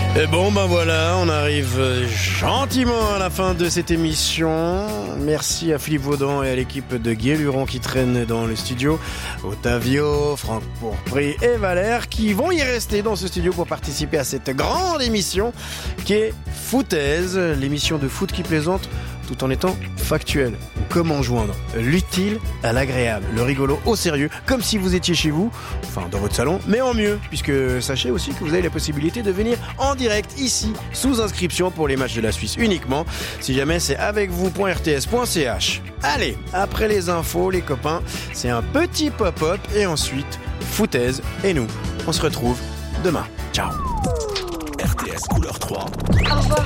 Et bon ben voilà, on arrive gentiment à la fin de cette émission. Merci à Philippe Vaudan et à l'équipe de Guy Luron qui traînent dans le studio. Ottavio, Franck Pourpry et Valère qui vont y rester dans ce studio pour participer à cette grande émission qui est Foutaise, l'émission de foot qui plaisante tout en étant factuel. Comment joindre l'utile à l'agréable, le rigolo au sérieux, comme si vous étiez chez vous, enfin dans votre salon, mais en mieux, puisque sachez aussi que vous avez la possibilité de venir en direct ici, sous inscription pour les matchs de la Suisse uniquement, si jamais c'est avec vous.rts.ch. Allez, après les infos, les copains, c'est un petit pop-up et ensuite, foutaise, et nous, on se retrouve demain. Ciao. RTS couleur 3. Au revoir.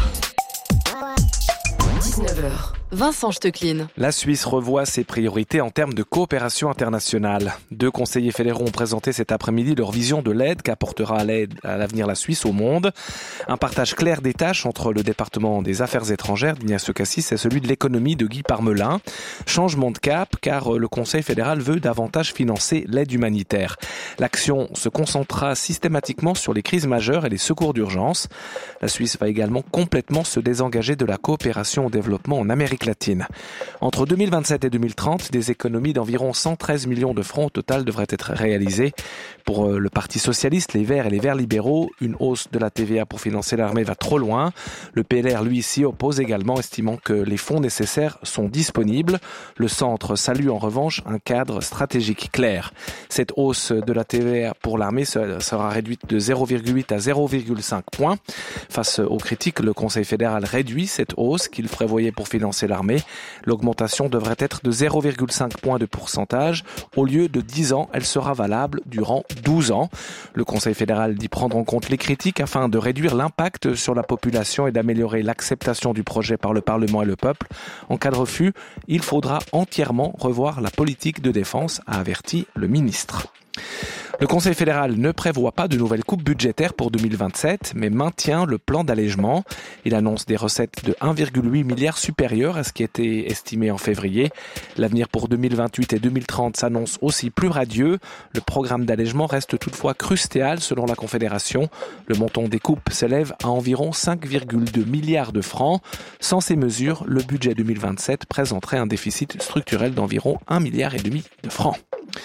19h. Vincent Stecklin. La Suisse revoit ses priorités en termes de coopération internationale. 2 conseillers fédéraux ont présenté cet après-midi leur vision de l'aide qu'apportera à l'avenir la Suisse au monde. Un partage clair des tâches entre le département des affaires étrangères d'Ignacio Cassis et celui de l'économie de Guy Parmelin. Changement de cap car le Conseil fédéral veut davantage financer l'aide humanitaire. L'action se concentrera systématiquement sur les crises majeures et les secours d'urgence. La Suisse va également complètement se désengager de la coopération au développement en Amérique latine. Entre 2027 et 2030, des économies d'environ 113 millions de francs au total devraient être réalisées. Pour le Parti socialiste, les Verts et les Verts libéraux, une hausse de la TVA pour financer l'armée va trop loin. Le PLR, lui, s'y oppose également, estimant que les fonds nécessaires sont disponibles. Le centre salue en revanche un cadre stratégique clair. Cette hausse de la TVA pour l'armée sera réduite de 0,8 à 0,5 points. Face aux critiques, le Conseil fédéral réduit cette hausse qu'il prévoyait pour financer l'armée. L'augmentation devrait être de 0,5 points de pourcentage. Au lieu de 10 ans, elle sera valable durant 12 ans. Le Conseil fédéral dit prendre en compte les critiques afin de réduire l'impact sur la population et d'améliorer l'acceptation du projet par le Parlement et le peuple. En cas de refus, il faudra entièrement revoir la politique de défense, a averti le ministre. Le Conseil fédéral ne prévoit pas de nouvelles coupes budgétaires pour 2027, mais maintient le plan d'allègement. Il annonce des recettes de 1,8 milliard supérieures à ce qui était estimé en février. L'avenir pour 2028 et 2030 s'annonce aussi plus radieux. Le programme d'allègement reste toutefois crustéal selon la Confédération. Le montant des coupes s'élève à environ 5,2 milliards de francs. Sans ces mesures, le budget 2027 présenterait un déficit structurel d'environ 1,5 milliard de francs.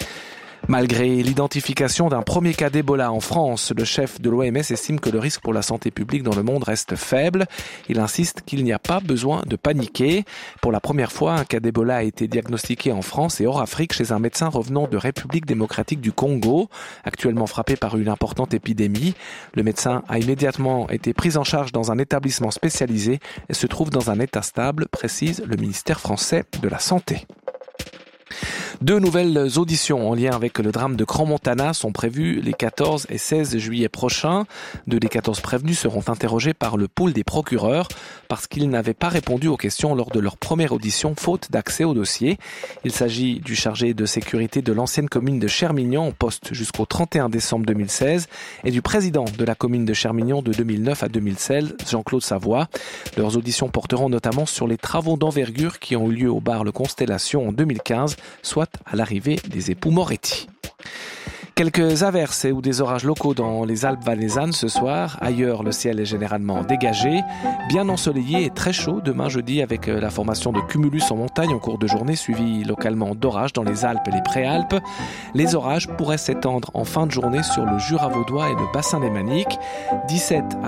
Malgré l'identification d'un premier cas d'Ebola en France, le chef de l'OMS estime que le risque pour la santé publique dans le monde reste faible. Il insiste qu'il n'y a pas besoin de paniquer. Pour la première fois, un cas d'Ebola a été diagnostiqué en France et hors Afrique chez un médecin revenant de République démocratique du Congo, actuellement frappé par une importante épidémie. Le médecin a immédiatement été pris en charge dans un établissement spécialisé et se trouve dans un état stable, précise le ministère français de la Santé. 2 nouvelles auditions en lien avec le drame de Crans-Montana sont prévues les 14 et 16 juillet prochains. 2 des 14 prévenus seront interrogés par le pool des procureurs parce qu'ils n'avaient pas répondu aux questions lors de leur première audition faute d'accès au dossier. Il s'agit du chargé de sécurité de l'ancienne commune de Chermignon en poste jusqu'au 31 décembre 2016 et du président de la commune de Chermignon de 2009 à 2016, Jean-Claude Savoie. Leurs auditions porteront notamment sur les travaux d'envergure qui ont eu lieu au bar Le Constellation en 2015, soit à l'arrivée des époux Moretti. Quelques averses ou des orages locaux dans les Alpes valaisannes ce soir. Ailleurs, le ciel est généralement dégagé, bien ensoleillé et très chaud demain jeudi avec la formation de cumulus en montagne en cours de journée suivi localement d'orages dans les Alpes et les Préalpes. Les orages pourraient s'étendre en fin de journée sur le Jura vaudois et le bassin lémanique. 17 à